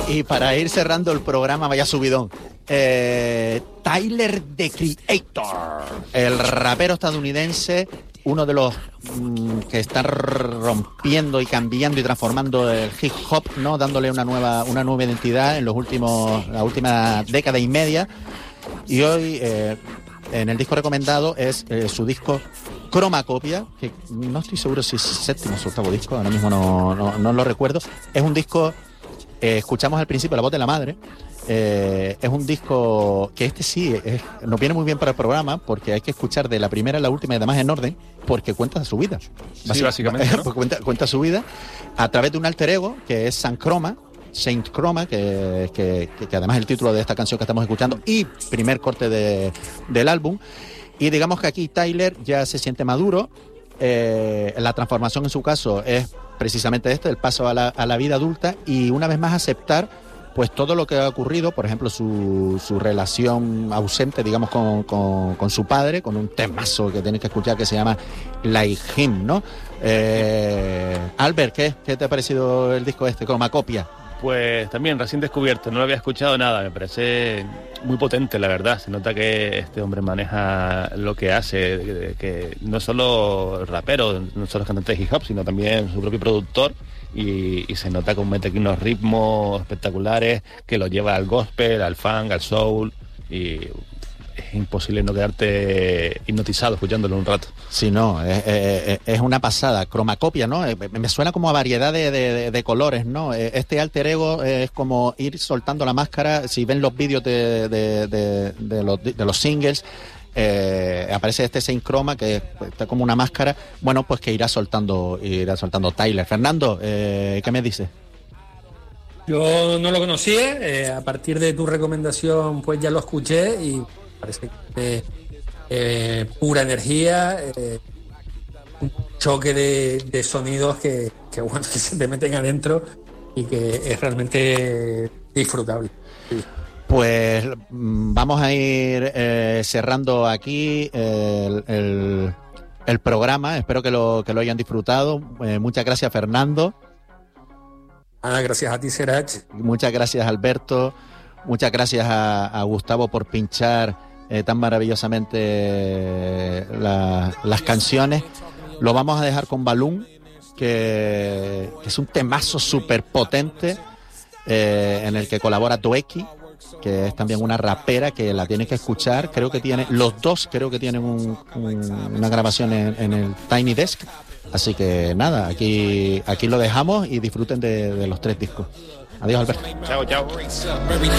Y para ir cerrando el programa, vaya subidón. Tyler, the Creator, el rapero estadounidense, uno de los que está rompiendo y cambiando y transformando el hip hop, ¿no? Dándole una nueva identidad en la última década y media. Y hoy en el disco recomendado es su disco Chromacopia, que no estoy seguro si es séptimo o su octavo disco, ahora mismo no lo recuerdo. Es un disco, escuchamos al principio La Voz de la Madre. Es un disco que nos viene muy bien para el programa, porque hay que escuchar de la primera a la última y además en orden, porque cuenta su vida. Sí, básicamente, ¿no? cuenta su vida a través de un alter ego que es Saint Chroma, que además es el título de esta canción que estamos escuchando y primer corte del álbum. Y digamos que aquí Tyler ya se siente maduro. La transformación en su caso es precisamente el paso a la vida adulta, y una vez más aceptar pues todo lo que ha ocurrido, por ejemplo su relación ausente, digamos, con su padre, con un temazo que tienes que escuchar que se llama Like Him, ¿no? Albert, ¿qué te ha parecido el disco Chromacopia? Pues también recién descubierto, no lo había escuchado nada, me parece muy potente, la verdad. Se nota que este hombre maneja lo que hace, que no solo rapero, no solo cantante de hip hop, sino también su propio productor, y se nota que mete aquí unos ritmos espectaculares que lo lleva al gospel, al funk, al soul, y es imposible no quedarte hipnotizado escuchándolo un rato. Sí, no, es una pasada. Chromacopia, ¿no? Me suena como a variedad de colores, ¿no? Este alter ego es como ir soltando la máscara. Si ven los vídeos de los singles, aparece este Saint Chroma, que está como una máscara. Bueno, pues que irá soltando Tyler. Fernando, ¿qué me dices? Yo no lo conocía, a partir de tu recomendación pues ya lo escuché y parece que pura energía, un choque de sonidos que bueno, que se te meten adentro y que es realmente disfrutable. Sí. Pues vamos a ir cerrando aquí el programa. Espero que lo hayan disfrutado. Muchas gracias, Fernando. Gracias a ti, Serach. Muchas gracias, Alberto. Muchas gracias a Gustavo por pinchar tan maravillosamente las canciones. Lo vamos a dejar con Balloon, que es un temazo súper potente, en el que colabora Toeki, que es también una rapera que la tienes que escuchar. Los dos creo que tienen una grabación en el Tiny Desk. Así que nada, aquí lo dejamos y disfruten de los tres discos. Adiós, Alberto. Chao.